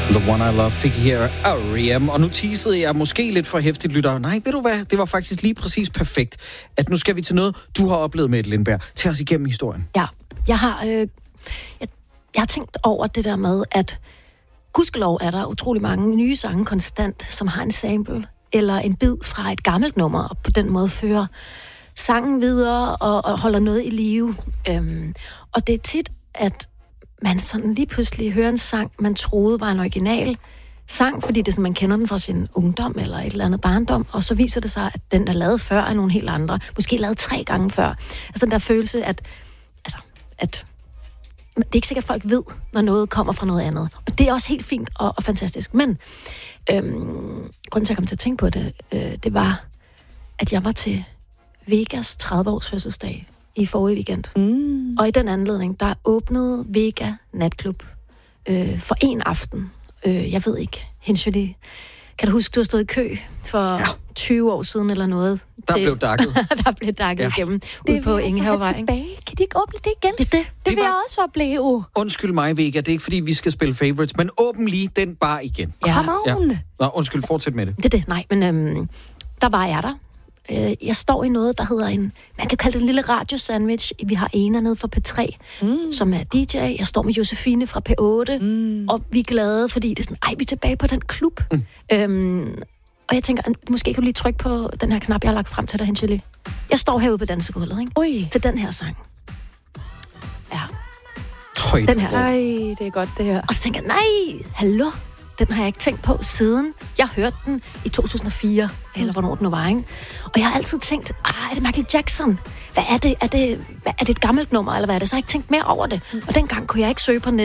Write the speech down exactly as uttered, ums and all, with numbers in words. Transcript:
The One I Love fik her R E M, og nu teasede jeg måske lidt for hæftigt, lytter. Nej, ved du hvad? Det var faktisk lige præcis perfekt, at nu skal vi til noget, du har oplevet med, Lindberg. Tag os igennem historien. Ja, jeg har, øh, jeg, jeg har tænkt over det der med, at gudskelov er der utrolig mange nye sange konstant, som har en sample eller en bid fra et gammelt nummer, og på den måde fører sangen videre og, og holder noget i live. Øhm, og det er tit, at man sådan lige pludselig hører en sang, man troede var en original sang, fordi det er sådan, man kender den fra sin ungdom eller et eller andet barndom, og så viser det sig, at den er lavet før af nogle helt andre. Måske lavet tre gange før. Altså den der følelse, at, altså, at det er ikke sikkert, at folk ved, når noget kommer fra noget andet. Og det er også helt fint og, og fantastisk. Men øhm, grunden til, at jeg kom til at tænke på det, øh, det var, at jeg var til Vegas tredive-års fødselsdag i forrige weekend. Mm. Og i den anledning, der åbnede Vega natklub øh, for en aften. Øh, jeg ved ikke, Henscheli, kan du huske, du har stået i kø for ja. tyve år siden eller noget? Der til, blev dakket. der blev dakket ja. igennem det ude på Ingehavevej. Kan de ikke åbne det igen? Det, det. det, det vil var... jeg også opleve. Undskyld mig, Vega, det er ikke fordi, vi skal spille favorites, men åbn lige den bar igen. Ja. Come on! Ja. Nå, undskyld, fortsæt med det. Det er det, nej, men øhm, der var jeg der. Jeg står i noget, der hedder en... Man kan kalde det en lille radiosandwich. Vi har Ena nede fra P tre, mm. som er D J. Jeg står med Josefine fra P otte, mm. og vi er glade, fordi det er sådan, ej, vi er tilbage på den klub. Mm. Øhm, og jeg tænker, måske kan du lige trykke på den her knap, jeg har lagt frem til dig, Henscheli. Jeg står herude på dansegulvet, ikke? Ui. Til den her sang. Ja. Høj, den her. Ej, det er godt, det her. Og så tænker jeg, nej, hallo? Den har jeg ikke tænkt på siden. Jeg hørte den i to tusind og fire, mm. eller hvornår den nu var, ikke? Og jeg har altid tænkt, ah, er det Michael Jackson? Hvad er det? Er det, hvad, er det et gammelt nummer, eller hvad er det? Så har jeg ikke tænkt mere over det. Mm. Og dengang kunne jeg ikke søge på nettet.